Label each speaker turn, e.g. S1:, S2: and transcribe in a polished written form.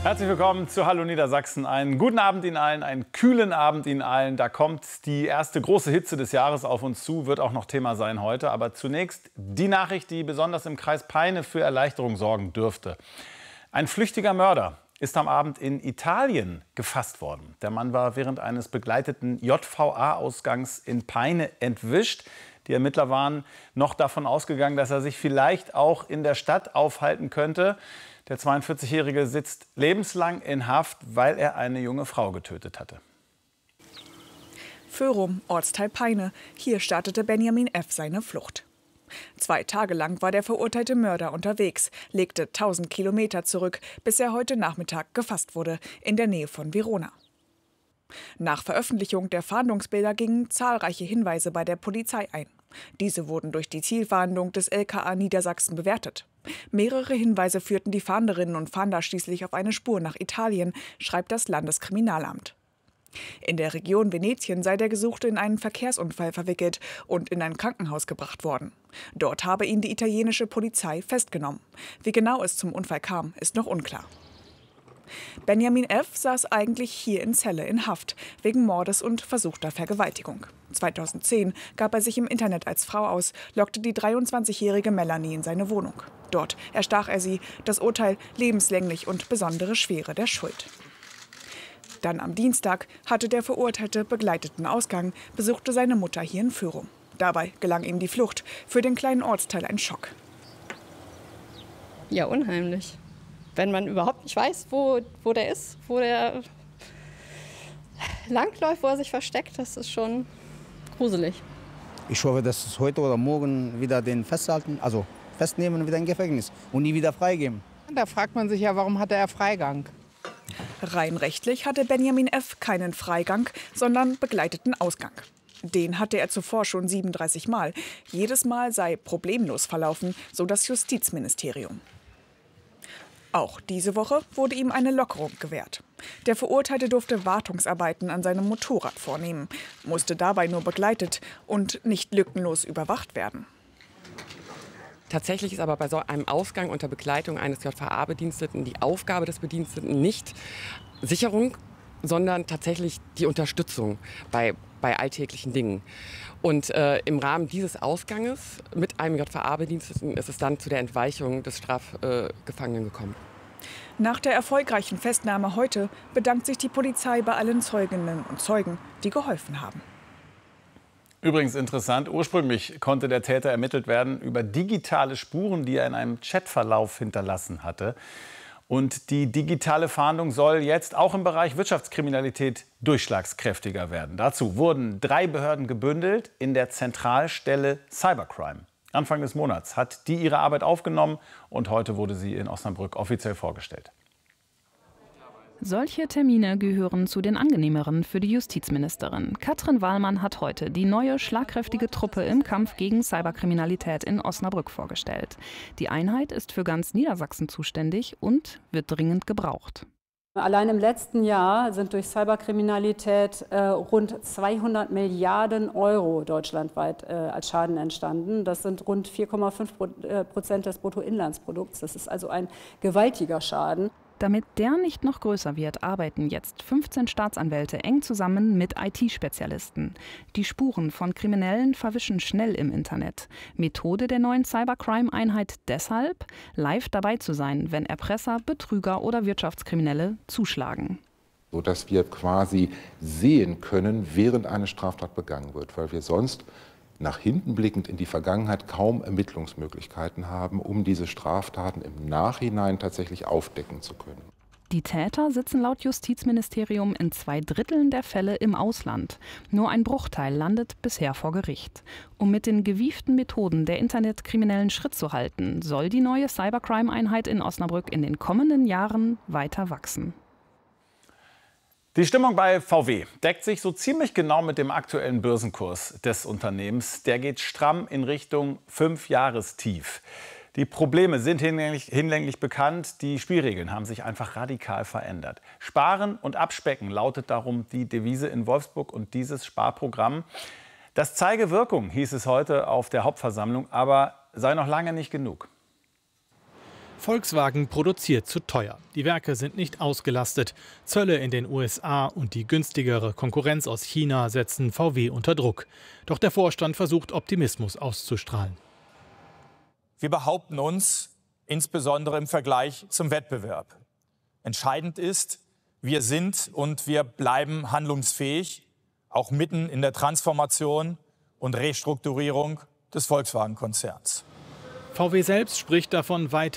S1: Herzlich willkommen zu Hallo Niedersachsen. Einen guten Abend Ihnen allen, einen kühlen Abend Ihnen allen. Da kommt die erste große Hitze des Jahres auf uns zu, wird auch noch Thema sein heute. Aber zunächst die Nachricht, die besonders im Kreis Peine für Erleichterung sorgen dürfte. Ein flüchtiger Mörder ist am Abend in Italien gefasst worden. Der Mann war während eines begleiteten JVA-Ausgangs in Peine entwischt. Die Ermittler waren noch davon ausgegangen, dass er sich vielleicht auch in der Stadt aufhalten könnte. Der 42-Jährige sitzt lebenslang in Haft, weil er eine junge Frau getötet hatte.
S2: Föhrum, Ortsteil Peine. Hier startete Benjamin F. seine Flucht. 2 Tage lang war der verurteilte Mörder unterwegs, legte 1000 Kilometer zurück, bis er heute Nachmittag gefasst wurde, in der Nähe von Verona. Nach Veröffentlichung der Fahndungsbilder gingen zahlreiche Hinweise bei der Polizei ein. Diese wurden durch die Zielfahndung des LKA Niedersachsen bewertet. Mehrere Hinweise führten die Fahnderinnen und Fahnder schließlich auf eine Spur nach Italien, schreibt das Landeskriminalamt. In der Region Venetien sei der Gesuchte in einen Verkehrsunfall verwickelt und in ein Krankenhaus gebracht worden. Dort habe ihn die italienische Polizei festgenommen. Wie genau es zum Unfall kam, ist noch unklar. Benjamin F. saß eigentlich hier in Celle in Haft, wegen Mordes und versuchter Vergewaltigung. 2010 gab er sich im Internet als Frau aus, lockte die 23-jährige Melanie in seine Wohnung. Dort erstach er sie, das Urteil lebenslänglich und besondere Schwere der Schuld. Dann am Dienstag hatte der Verurteilte begleiteten Ausgang, besuchte seine Mutter hier in Föhrum. Dabei gelang ihm die Flucht, für den kleinen Ortsteil ein Schock.
S3: Ja, unheimlich. Wenn man überhaupt nicht weiß, wo der ist, wo der langläuft, wo er sich versteckt, das ist schon gruselig.
S4: Ich hoffe, dass es heute oder morgen wieder den festhalten, also festnehmen und wieder im Gefängnis und nie wieder freigeben.
S5: Da fragt man sich ja, warum hatte er Freigang?
S2: Rein rechtlich hatte Benjamin F. keinen Freigang, sondern begleiteten Ausgang. Den hatte er zuvor schon 37 Mal. Jedes Mal sei problemlos verlaufen, so das Justizministerium. Auch diese Woche wurde ihm eine Lockerung gewährt. Der Verurteilte durfte Wartungsarbeiten an seinem Motorrad vornehmen, musste dabei nur begleitet und nicht lückenlos überwacht werden.
S6: Tatsächlich ist aber bei so einem Ausgang unter Begleitung eines JVA-Bediensteten die Aufgabe des Bediensteten nicht Sicherung, sondern tatsächlich die Unterstützung bei alltäglichen Dingen. Und im Rahmen dieses Ausganges mit einem JVA-Bediensteten ist es dann zu der Entweichung des Strafgefangenen gekommen.
S2: Nach der erfolgreichen Festnahme heute bedankt sich die Polizei bei allen Zeuginnen und Zeugen, die geholfen haben.
S1: Übrigens interessant, ursprünglich konnte der Täter ermittelt werden über digitale Spuren, die er in einem Chatverlauf hinterlassen hatte. Und die digitale Fahndung soll jetzt auch im Bereich Wirtschaftskriminalität durchschlagskräftiger werden. Dazu wurden 3 Behörden gebündelt in der Zentralstelle Cybercrime. Anfang des Monats hat die ihre Arbeit aufgenommen und heute wurde sie in Osnabrück offiziell vorgestellt.
S7: Solche Termine gehören zu den angenehmeren für die Justizministerin. Katrin Wahlmann hat heute die neue, schlagkräftige Truppe im Kampf gegen Cyberkriminalität in Osnabrück vorgestellt. Die Einheit ist für ganz Niedersachsen zuständig und wird dringend gebraucht.
S8: Allein im letzten Jahr sind durch Cyberkriminalität rund 200 Milliarden Euro deutschlandweit als Schaden entstanden. Das sind rund 4,5% des Bruttoinlandsprodukts. Das ist also ein gewaltiger Schaden.
S7: Damit der nicht noch größer wird, arbeiten jetzt 15 Staatsanwälte eng zusammen mit IT-Spezialisten. Die Spuren von Kriminellen verwischen schnell im Internet. Methode der neuen Cybercrime-Einheit deshalb, live dabei zu sein, wenn Erpresser, Betrüger oder Wirtschaftskriminelle zuschlagen.
S9: Sodass wir quasi sehen können, während eine Straftat begangen wird, weil wir sonst nach hinten blickend in die Vergangenheit kaum Ermittlungsmöglichkeiten haben, um diese Straftaten im Nachhinein tatsächlich aufdecken zu können.
S7: Die Täter sitzen laut Justizministerium in 2/3 der Fälle im Ausland. Nur ein Bruchteil landet bisher vor Gericht. Um mit den gewieften Methoden der Internetkriminellen Schritt zu halten, soll die neue Cybercrime-Einheit in Osnabrück in den kommenden Jahren weiter wachsen.
S1: Die Stimmung bei VW deckt sich so ziemlich genau mit dem aktuellen Börsenkurs des Unternehmens. Der geht stramm in Richtung 5-Jahrestief. Die Probleme sind hinlänglich bekannt. Die Spielregeln haben sich einfach radikal verändert. Sparen und Abspecken lautet darum die Devise in Wolfsburg und dieses Sparprogramm. Das zeige Wirkung, hieß es heute auf der Hauptversammlung, aber sei noch lange nicht genug.
S10: Volkswagen produziert zu teuer. Die Werke sind nicht ausgelastet. Zölle in den USA und die günstigere Konkurrenz aus China setzen VW unter Druck. Doch der Vorstand versucht, Optimismus auszustrahlen.
S11: Wir behaupten uns, insbesondere im Vergleich zum Wettbewerb. Entscheidend ist, wir sind und wir bleiben handlungsfähig, auch mitten in der Transformation und Restrukturierung des Volkswagen-Konzerns.
S10: VW selbst spricht davon, weitere